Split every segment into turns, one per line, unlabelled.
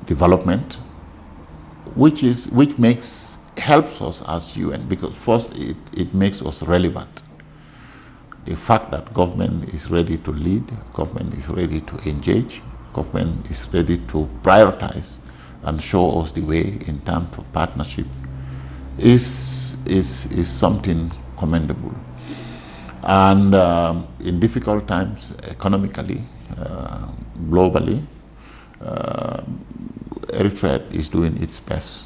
development, which helps us as UN, because first it makes us relevant. The fact that government is ready to lead, government is ready to engage, government is ready to prioritize and show us the way in terms of partnership is something commendable. And in difficult times, economically, globally, Eritrea is doing its best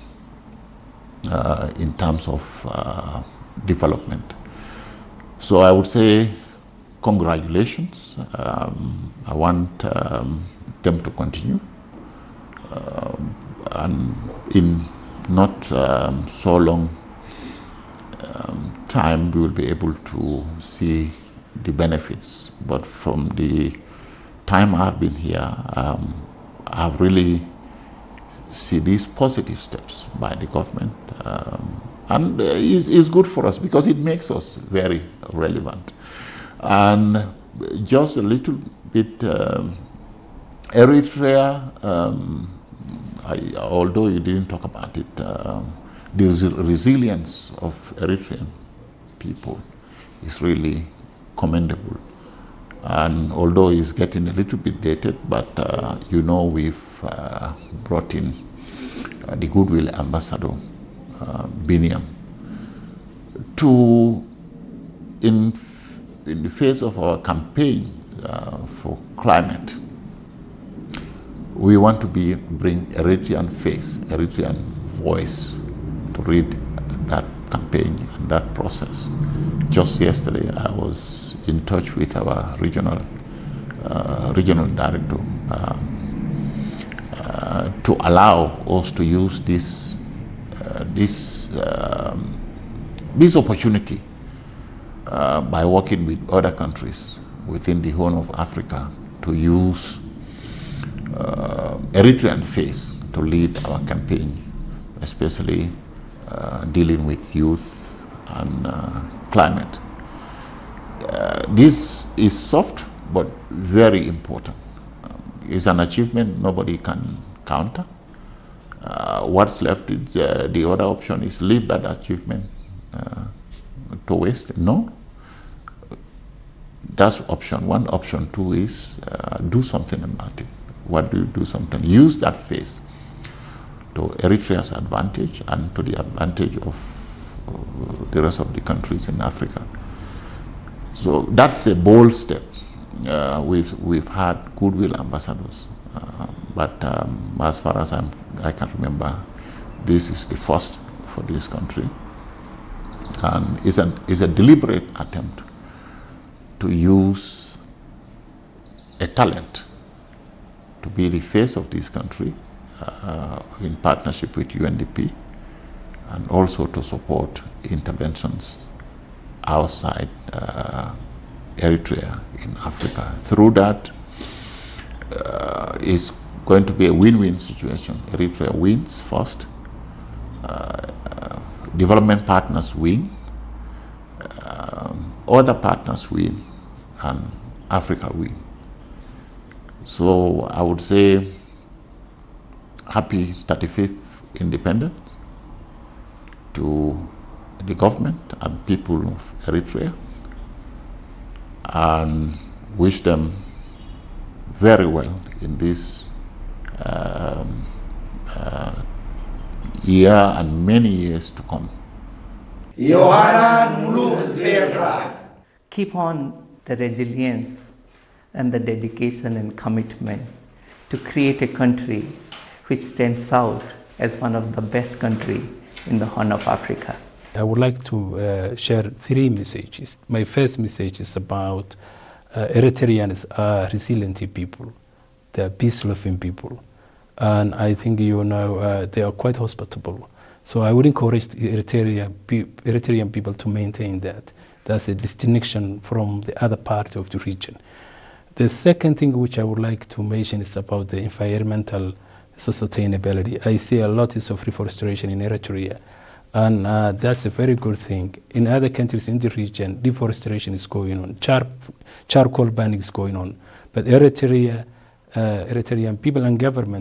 in terms of development. So I would say congratulations. I want them to continue, and in not so long time we will be able to see the benefits. But from the time I've been here, I've really seen these positive steps by the government, and it's good for us because it makes us very relevant. And just a little bit, Eritrea, although you didn't talk about it, the resilience of Eritrean people is really commendable. And although it's getting a little bit dated, but we've brought in the Goodwill Ambassador, Biniam, to, in the face of our campaign for climate, we want to bring Eritrean face, Eritrean voice to lead that campaign and that process. Just yesterday, I was in touch with our regional director to allow us to use this opportunity by working with other countries within the Horn of Africa to use Eritrean face to lead our campaign, especially dealing with youth and climate. This is soft but very important. It's an achievement nobody can counter. What's left is the other option is leave that achievement to waste. No. That's option one. Option two is do something about it. What do you do something? Use that face to Eritrea's advantage and to the advantage of the rest of the countries in Africa. So that's a bold step. We've had Goodwill ambassadors, but as far as I can remember, this is the first for this country, and it's a deliberate attempt to use a talent to be the face of this country in partnership with UNDP, and also to support interventions outside Eritrea in Africa. Through that, it's going to be a win-win situation. Eritrea wins first, development partners win, other partners win, and Africa win. So I would say happy 35th independence to the government and people of Eritrea, and wish them very well in this year and many years to come.
Keep on the resilience and the dedication and commitment to create a country which stands out as one of the best countries in the Horn of Africa.
I would like to share 3 messages. My first message is about Eritreans are resilient people. They are peace-loving people. And I think they are quite hospitable. So I would encourage Eritrean people to maintain that. That's a distinction from the other part of the region. The second thing which I would like to mention is about the environmental sustainability. I see a lot of reforestation in Eritrea, and that's a very good thing. In other countries in the region, deforestation is going on, charcoal burning is going on, but Eritrean people and government